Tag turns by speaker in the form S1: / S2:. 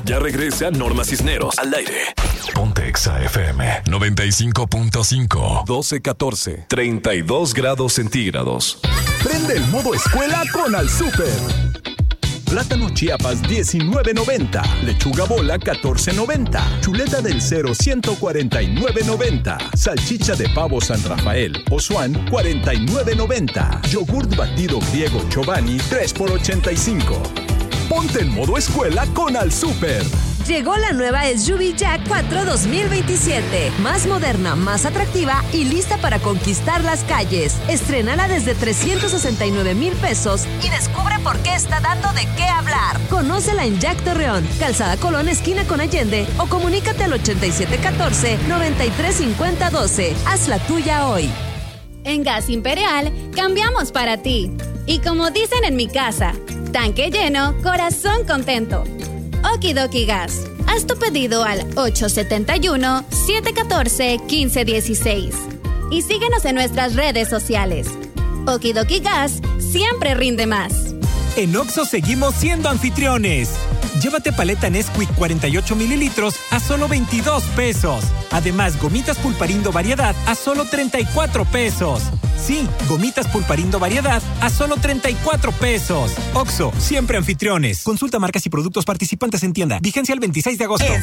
S1: Ya regresa Norma Cisneros al aire.
S2: Ponte Exa FM 95.5.
S1: 12-14, 32 grados centígrados.
S3: Prende el modo escuela con Al Súper. Plátano Chiapas 19.90, lechuga bola 14.90, chuleta del Cero 149.90, salchicha de pavo San Rafael o Swan 49.90, yogurt batido griego Chobani 3 por 85. Ponte en modo escuela con Al Súper.
S4: Llegó la nueva SUV Jack 4 2027. Más moderna, más atractiva y lista para conquistar las calles. Estrénala desde 369,000 pesos y descubre por qué está dando de qué hablar. Conócela en Jack Torreón, Calzada Colón, esquina con Allende, o comunícate al 8714-935012. Haz la tuya hoy.
S5: En Gas Imperial, cambiamos para ti. Y como dicen en mi casa, tanque lleno, corazón contento. Okidoki Gas. Haz tu pedido al 871-714-1516. Y síguenos en nuestras redes sociales. Okidoki Gas siempre rinde más.
S6: En Oxxo seguimos siendo anfitriones. Llévate paleta Nesquik 48 mililitros a solo 22 pesos. Además, gomitas Pulparindo variedad a solo 34 pesos. Sí, gomitas Pulparindo variedad a solo 34 pesos. Oxxo, siempre anfitriones. Consulta marcas y productos participantes en tienda. Vigencia el 26 de agosto.
S7: En